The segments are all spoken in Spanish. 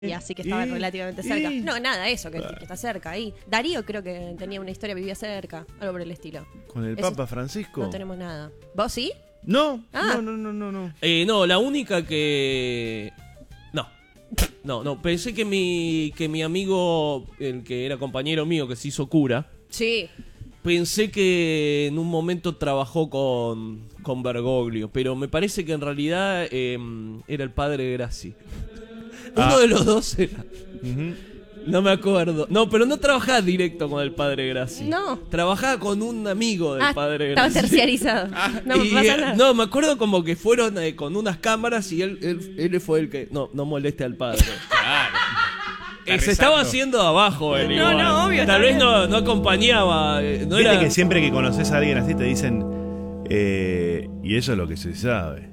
Y así que estaba relativamente cerca. No, nada, eso, que está cerca ahí. Darío creo que tenía una historia, vivía cerca, algo por el estilo. ¿Con el Papa Francisco? No tenemos nada. ¿Vos sí? No, Ah. no. No, la única que... No, pensé que mi amigo, el que era compañero mío, que se hizo cura, Sí. pensé que en un momento trabajó con Bergoglio, pero me parece que en realidad era el padre Grassi. Uno de los dos era. No me acuerdo. No, pero no trabajaba directo con el padre Grassi. No. Trabajaba con un amigo del padre Grassi. Estaba terciarizado. No me Y, pasa nada. no, me acuerdo como que fueron con unas cámaras y él fue el que... No moleste al padre. Claro. Se estaba haciendo abajo él igual. No, obvio, Tal vez está no acompañaba. No Viste era... que siempre que conoces a alguien así te dicen, y eso es lo que se sabe.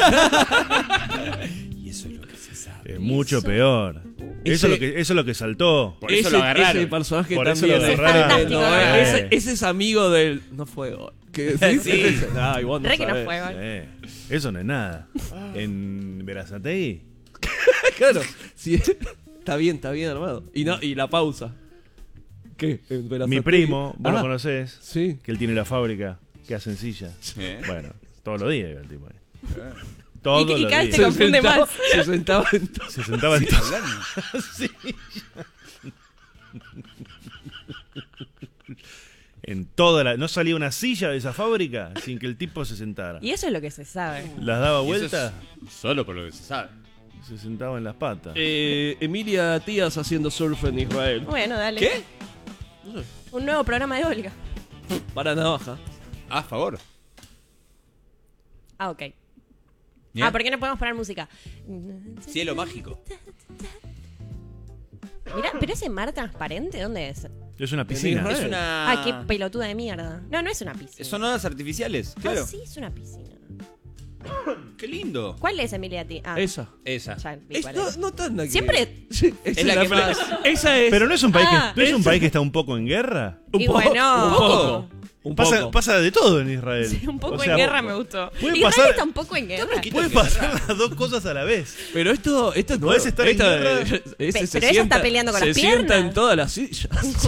Y eso es lo que se sabe. Es mucho peor. Eso es lo que saltó. Por eso lo agarraron. Ese personaje Por eso también. lo Es agarraron. fantástico. Ese es amigo del... No fue hoy. ¿Qué decís? Sí. Ay, vos no Re que no sabés. fue igual. Eso no es nada. En Berazategui. Claro. Sí, está bien armado. Y la pausa. ¿Qué? Mi primo, vos lo Ah, conocés, sí. que él tiene la fábrica que hacen sillas. Sí. Bueno, todos los días iba el tipo ahí. Todos Y los cada vez días. te confunde más. Se sentaba en todo. Se sentaba en todo. En toda la... No salía una silla de esa fábrica sin que el tipo se sentara. Y eso es lo que se sabe. Las daba Y eso vuelta, es solo por lo que se sabe. se sentaba en las patas. Emilia Tías haciendo surf en Israel. Bueno, dale. ¿Qué? Un nuevo programa de Olga. Para navaja. A favor. Ah, ok. Bien. ¿por qué no podemos poner música? Cielo mágico. Mirá, ¿pero ese mar transparente dónde es? Es una piscina. Israel. Es una... Ah, qué pelotuda de mierda. No es una piscina. Son olas artificiales, claro. Ah, sí, es una piscina. Qué lindo. ¿Cuál es, Emilia? Esa. Esa. Ya vi cuál es. No tan aquí. Siempre... Sí, Es la que más... Esa es. Pero no es un país Ah. que, ¿no es un país que está un poco en guerra. Y bueno. Un poco. Un Pasa, poco. pasa de todo en Israel. Sí, un poco O sea, en guerra me gustó. puede Israel pasar- está un poco en guerra. Puede pasar las dos cosas a la vez. Pero esto es No es estar en guerra. ese Pero se ella sienta- está peleando con las Se sienta piernas. en todas las sillas.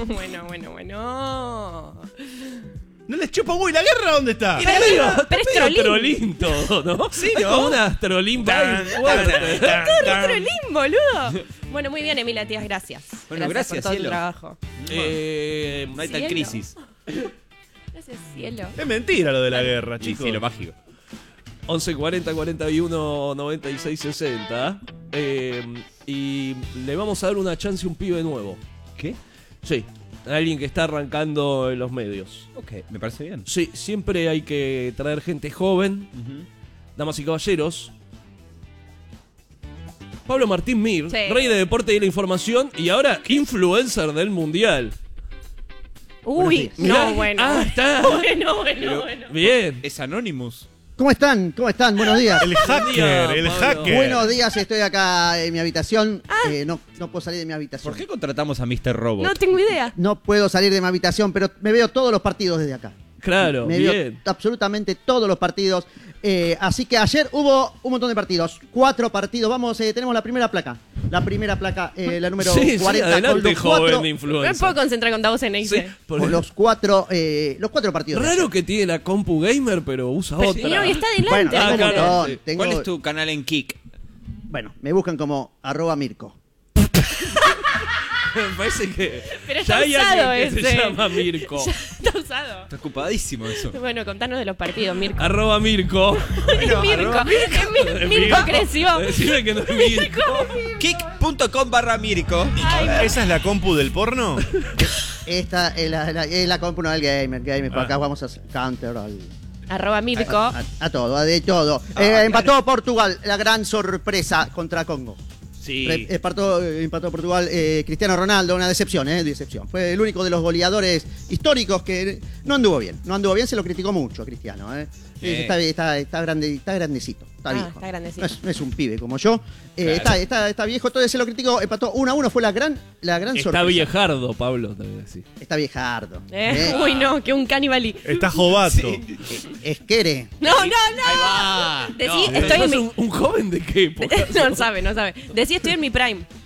Bueno. ¿No les chupa muy la guerra? ¿Dónde está? Pero es trolín. Trolín todo, ¿no? Sí, ¿no? Como una trolín fuerte. Trolín, boludo. Bueno, muy bien, Emilia Tías, gracias. Bueno, por gracias, todo tu cielo. trabajo. No hay tal Cielo. crisis. Gracias, cielo. Es mentira lo de la guerra, Y chicos. cielo mágico. 11 40 41 96 60. Y le vamos a dar una chance a un pibe nuevo. ¿Qué? Sí, a alguien que está arrancando en los medios. Ok, me parece bien. Sí, siempre hay que traer gente joven. Damas y caballeros, Pablo Martín Mir, Sí. rey de deporte y de la información y ahora influencer del mundial. Uy, Mirá, no, bueno. Ah, está. Bueno. Bien. Es Anonymous. ¿Cómo están? ¿Cómo están? Buenos días. El hacker, el Pablo. hacker. Buenos días, estoy acá en mi habitación. No puedo salir de mi habitación. ¿Por qué contratamos a Mr. Robot? No tengo idea. No puedo salir de mi habitación, pero me veo todos los partidos desde acá. Claro, Me bien. veo absolutamente todos los partidos. Así que ayer hubo un montón de partidos. 4 partidos. Vamos, tenemos la primera placa. La primera placa, la número Sí, 40. adelante, con los cuatro, joven No me influencer. puedo concentrar con Davos en Sí, Eice. con los cuatro partidos. Raro que tiene la compu gamer, pero usa Pero otra. no, y está Bueno, adelante. tengo un claro, montón. sí. Tengo- ¿Cuál es tu canal en Kick? Bueno, me buscan como @Mirko. Me parece que Pero ya está hay usado alguien que ese. se llama Mirko. Está usado. Está ocupadísimo eso. Bueno, contanos de los partidos, Mirko. ¡Arroba Mirko! Mirko. Mirko creció. Decime que no es Mirko. Kick.com/Mirko. ¿Esa es la compu del porno? Esta es la compu del gamer. Por acá vamos a hacer counter al... @Mirko. A todo, de todo. Empató Portugal, la gran sorpresa contra Congo. Sí. Empató Portugal, Cristiano Ronaldo, una decepción, decepción. Fue el único de los goleadores históricos que no anduvo bien. No anduvo bien, se lo criticó mucho a Cristiano. Está grandecito, está viejo. Está grandecito. No es un pibe como yo. Está viejo, entonces se lo criticó, empató 1-1, fue la gran sorpresa. Está viejardo, Pablo, te voy a decir. Está viejardo. Uy, no, que un canibalí. Está jovato. Esquere. No. Ahí va. Decí, No, estoy en ¿Sos mi... un joven de qué época? No sabe. Decí, estoy en mi prime.